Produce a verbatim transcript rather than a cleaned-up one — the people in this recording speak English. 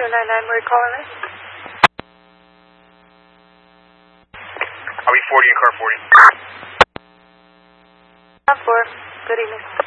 two nine nine, where are you calling in? I'll be forty in car forty. Top four. Good evening.